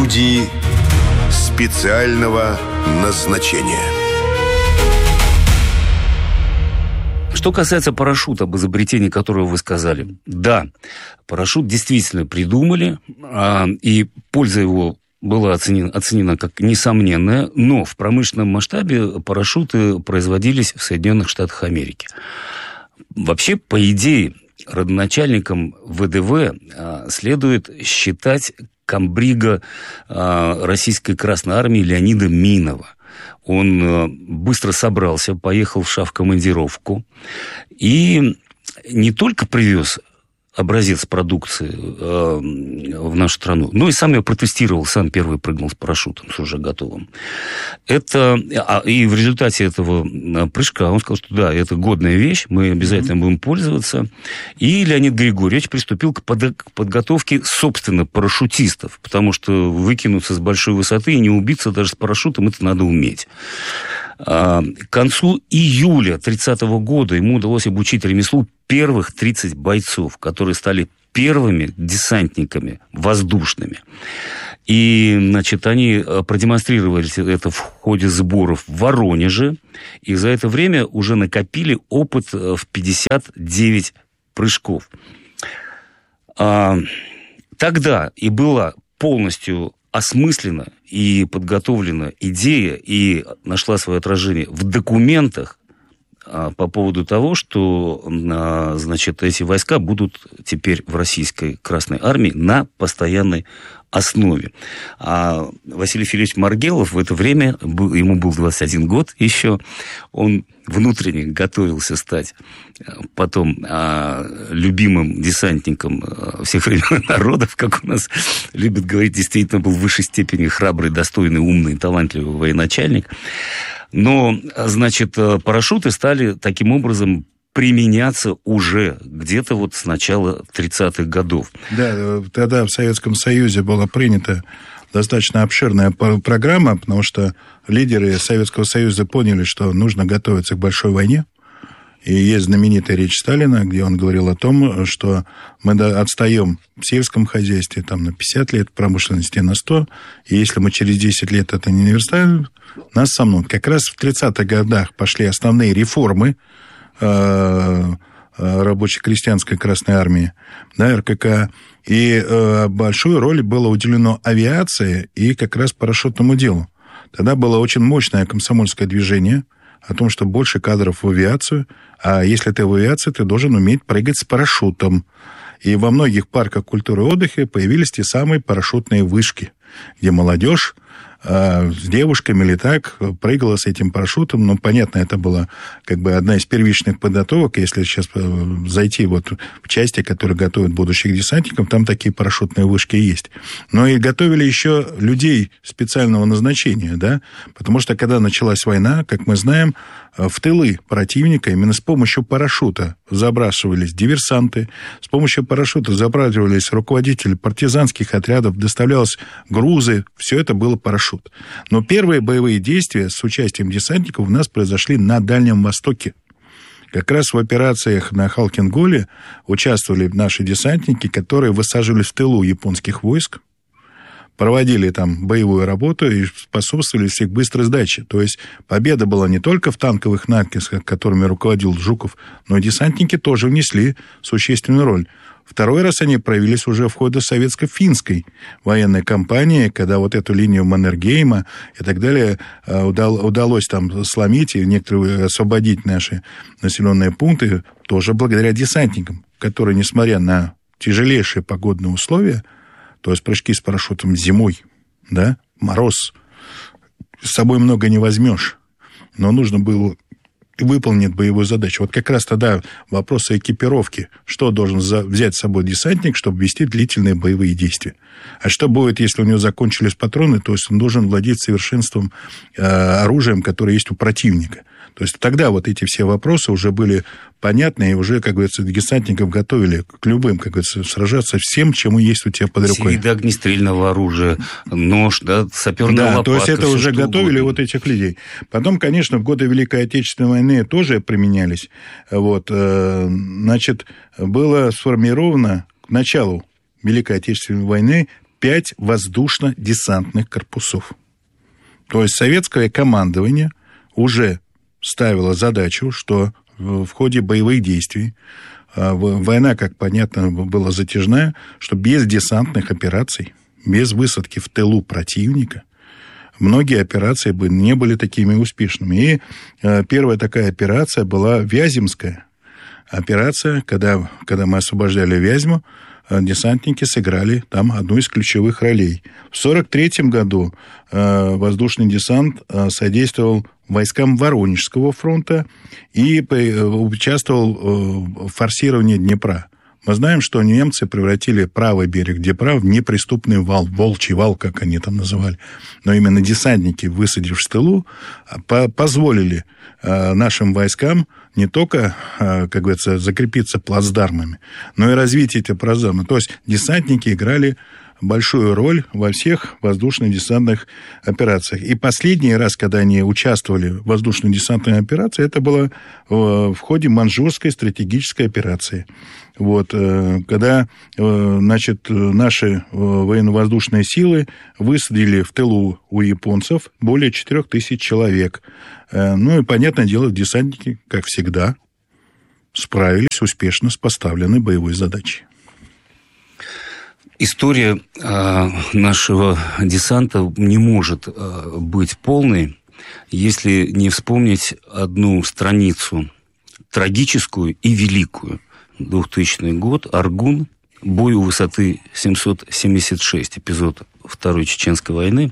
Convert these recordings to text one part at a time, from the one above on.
Люди специального назначения. Что касается парашюта, об изобретении которого вы сказали. Да, парашют действительно придумали, и польза его была оценена как несомненная, но в промышленном масштабе парашюты производились в Соединенных Штатах Америки. Вообще, по идее, родоначальником ВДВ следует считать комбрига Российской Красной Армии Леонида Минова. Он быстро собрался, поехал в США в командировку и не только привез образец продукции в нашу страну, но и сам ее протестировал, сам первый прыгнул с парашютом, с уже готовым. И в результате этого прыжка он сказал, что да, это годная вещь, мы обязательно будем пользоваться. И Леонид Григорьевич приступил к подготовке, собственно, парашютистов, потому что выкинуться с большой высоты и не убиться даже с парашютом, это надо уметь. К концу июля 1930 года ему удалось обучить ремеслу первых 30 бойцов, которые стали первыми десантниками воздушными. И, значит, они продемонстрировали это в ходе сборов в Воронеже, и за это время уже накопили опыт в 59 прыжков. Тогда и была полностью осмыслена и подготовлена идея, и нашла свое отражение в документах по поводу того, что, значит, эти войска будут теперь в Российской Красной Армии на постоянной основе. А Василий Филиппович Маргелов в это время, ему был 21 год еще, он внутренне готовился стать потом любимым десантником всех времен народов, как у нас любят говорить, действительно был в высшей степени храбрый, достойный, умный, талантливый военачальник. Но, значит, парашюты стали таким образом применяться уже где-то вот с начала 30-х годов. Да, тогда в Советском Союзе была принята достаточно обширная программа, потому что лидеры Советского Союза поняли, что нужно готовиться к большой войне. И есть знаменитая речь Сталина, где он говорил о том, что мы отстаем в сельском хозяйстве там, на 50 лет, в промышленности на 100, и если мы через 10 лет это не наверстаем, нас сомнут. Как раз в 30-х годах пошли основные реформы рабоче-крестьянской Красной Армии, да, РКК, и большую роль было уделено авиации и как раз парашютному делу. Тогда было очень мощное комсомольское движение о том, что больше кадров в авиацию, а если ты в авиации, ты должен уметь прыгать с парашютом. И во многих парках культуры и отдыха появились те самые парашютные вышки, где молодежь с девушками или так прыгала с этим парашютом. Ну, понятно, это была как бы одна из первичных подготовок. Если сейчас зайти вот в части, которые готовят будущих десантников, там такие парашютные вышки есть. Но и готовили еще людей специального назначения, да, потому что когда началась война, как мы знаем, в тылы противника именно с помощью парашюта забрасывались диверсанты, с помощью парашюта забрасывались руководители партизанских отрядов, доставлялись грузы, все это было парашют. Но первые боевые действия с участием десантников у нас произошли на Дальнем Востоке. Как раз в операциях на Халкин-Голе участвовали наши десантники, которые высаживались в тылу японских войск, проводили там боевую работу и способствовали их быстрой сдаче. То есть победа была не только в танковых натисках, которыми руководил Жуков, но и десантники тоже внесли существенную роль. Второй раз они проявились уже в ходе советско-финской военной кампании, когда вот эту линию Маннергейма и так далее удалось там сломить и некоторые освободить наши населенные пункты, тоже благодаря десантникам, которые, несмотря на тяжелейшие погодные условия, то есть прыжки с парашютом зимой, да, мороз, с собой много не возьмешь, но нужно было выполнить боевую задачу. Вот как раз тогда вопросы экипировки. Что должен взять с собой десантник, чтобы вести длительные боевые действия? А что будет, если у него закончились патроны? То есть он должен владеть совершенством оружием, которое есть у противника. То есть тогда вот эти все вопросы уже были понятны, и уже, как говорится, десантников готовили к любым, как говорится, сражаться всем, чему есть у тебя под рукой. Все виды огнестрельного оружия, нож, да, саперная лопатка. Да, то есть это уже готовили угодно. Вот этих людей. Потом, конечно, в годы Великой Отечественной войны тоже применялись. Вот, значит, было сформировано к началу Великой Отечественной войны 5 воздушно-десантных корпусов. То есть советское командование уже ставило задачу, что в ходе боевых действий, война, как понятно, была затяжная, что без десантных операций, без высадки в тылу противника, многие операции бы не были такими успешными. И первая такая операция была Вяземская операция, когда мы освобождали Вязьму, десантники сыграли там одну из ключевых ролей. В 1943 году воздушный десант содействовал войскам Воронежского фронта и участвовал в форсировании Днепра. Мы знаем, что немцы превратили правый берег Днепра в неприступный вал, волчий вал, как они там называли. Но именно десантники, высадившись в тылу, позволили нашим войскам не только, как говорится, закрепиться плацдармами, но и развить эти плацдармы. То есть десантники играли большую роль во всех воздушно-десантных операциях. И последний раз, когда они участвовали в воздушно-десантной операции, это было в ходе Маньчжурской стратегической операции. Вот, когда, значит, наши военно-воздушные силы высадили в тылу у японцев более 4000 человек. Ну и, понятное дело, десантники, как всегда, справились успешно с поставленной боевой задачей. История нашего десанта не может быть полной, если не вспомнить одну страницу, трагическую и великую. 2000 год, Аргун, бой у высоты 776, эпизод Второй Чеченской войны.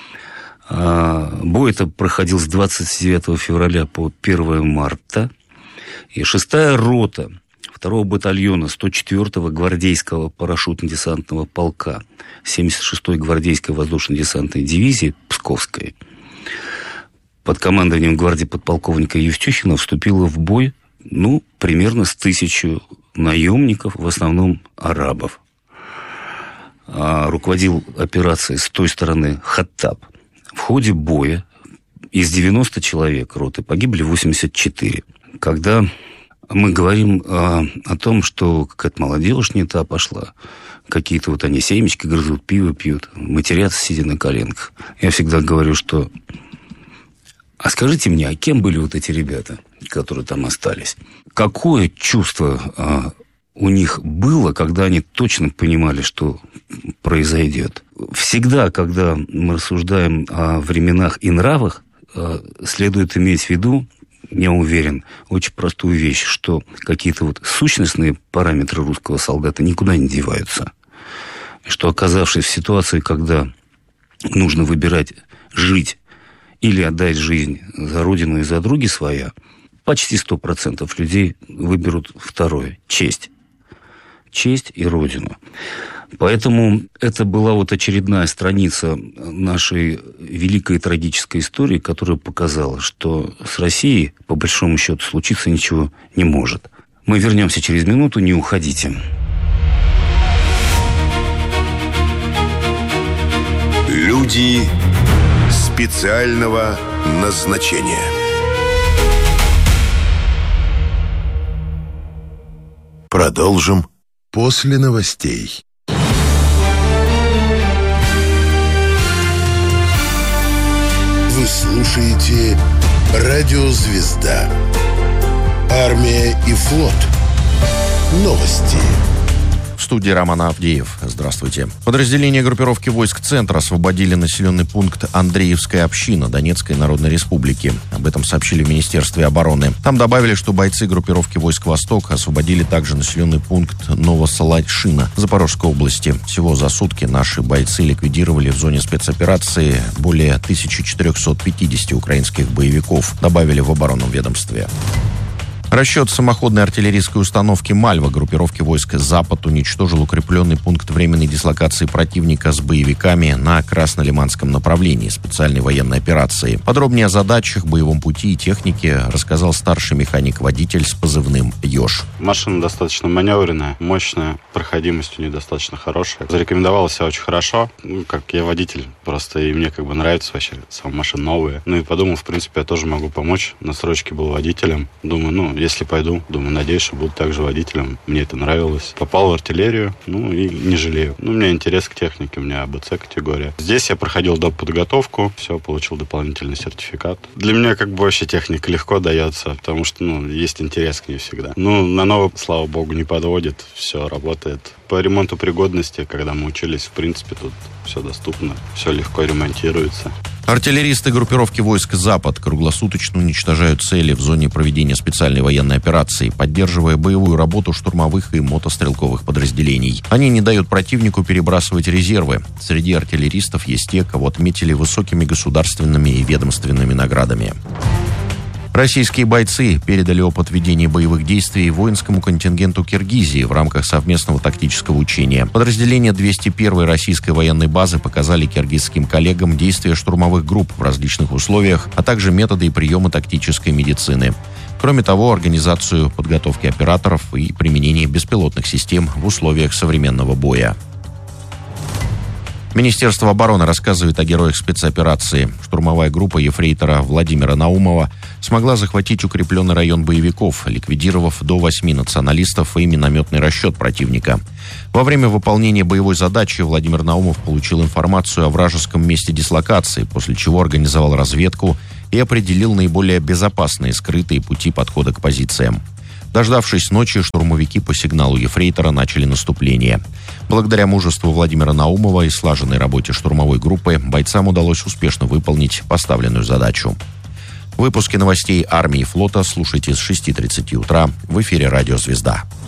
Бой это проходил с 29 февраля по 1 марта. И 6-я рота 2-го батальона 104-го гвардейского парашютно-десантного полка 76-й гвардейской воздушно-десантной дивизии Псковской под командованием гвардии подполковника Евтюхина вступила в бой, примерно с 1000 наемников, в основном арабов. Руководил операцией с той стороны Хаттаб. В ходе боя из 90 человек роты погибли 84. Когда мы говорим о том, что какая-то молодежь не та пошла, какие-то вот они семечки грызут, пиво пьют, матерятся, сидя на коленках. Я всегда говорю, что... А скажите мне, а кем были вот эти ребята, которые там остались? Какое чувство у них было, когда они точно понимали, что произойдет? Всегда, когда мы рассуждаем о временах и нравах, следует иметь в виду, я уверен, очень простую вещь, что какие-то вот сущностные параметры русского солдата никуда не деваются. Что, оказавшись в ситуации, когда нужно выбирать жить или отдать жизнь за родину и за други своя, почти 100% людей выберут второе – честь. Честь и родину. Поэтому это была вот очередная страница нашей великой и трагической истории, которая показала, что с Россией, по большому счету, случиться ничего не может. Мы вернемся через минуту, не уходите. Люди специального назначения. Продолжим после новостей. Вы слушаете «Радио Звезда». Армия и флот. Новости. В студии Роман Авдеев. Здравствуйте. Подразделения группировки войск «Центр» освободили населенный пункт Андреевская община Донецкой Народной Республики. Об этом сообщили в Министерстве обороны. Там добавили, что бойцы группировки войск «Восток» освободили также населенный пункт Новосолайшина Запорожской области. Всего за сутки наши бойцы ликвидировали в зоне спецоперации более 1450 украинских боевиков, добавили в оборонном ведомстве. Расчет самоходной артиллерийской установки «Мальва» группировки войск «Запад» уничтожил укрепленный пункт временной дислокации противника с боевиками на Краснолиманском направлении специальной военной операции. Подробнее о задачах, боевом пути и технике рассказал старший механик-водитель с позывным «Ёж». Машина достаточно маневренная, мощная, проходимость у нее достаточно хорошая. Зарекомендовала себя очень хорошо. Как я водитель, просто и мне нравится вообще, сама машина новая. И подумал, в принципе, я тоже могу помочь. На срочке был водителем. Думаю, если пойду, думаю, надеюсь, что буду также водителем. Мне это нравилось. Попал в артиллерию, ну и не жалею. Ну, у меня интерес к технике, у меня АБЦ категория. Здесь я проходил доподготовку, все, получил дополнительный сертификат. Для меня как бы вообще техника легко дается, потому что, ну, есть интерес к ней всегда. Ну, на новый, слава богу, не подводит, все работает. По ремонту пригодности, когда мы учились, в принципе, тут все доступно, все легко ремонтируется. Артиллеристы группировки войск «Запад» круглосуточно уничтожают цели в зоне проведения специальной военной операции, поддерживая боевую работу штурмовых и мотострелковых подразделений. Они не дают противнику перебрасывать резервы. Среди артиллеристов есть те, кого отметили высокими государственными и ведомственными наградами. Российские бойцы передали опыт ведения боевых действий воинскому контингенту Киргизии в рамках совместного тактического учения. Подразделения 201-й российской военной базы показали киргизским коллегам действия штурмовых групп в различных условиях, а также методы и приемы тактической медицины. Кроме того, организацию подготовки операторов и применение беспилотных систем в условиях современного боя. Министерство обороны рассказывает о героях спецоперации. Штурмовая группа ефрейтора Владимира Наумова смогла захватить укрепленный район боевиков, ликвидировав до 8 националистов и минометный расчет противника. Во время выполнения боевой задачи Владимир Наумов получил информацию о вражеском месте дислокации, после чего организовал разведку и определил наиболее безопасные скрытые пути подхода к позициям. Дождавшись ночи, штурмовики по сигналу ефрейтора начали наступление. Благодаря мужеству Владимира Наумова и слаженной работе штурмовой группы бойцам удалось успешно выполнить поставленную задачу. Выпуски новостей армии и флота слушайте с 6:30 утра в эфире «Радио Звезда».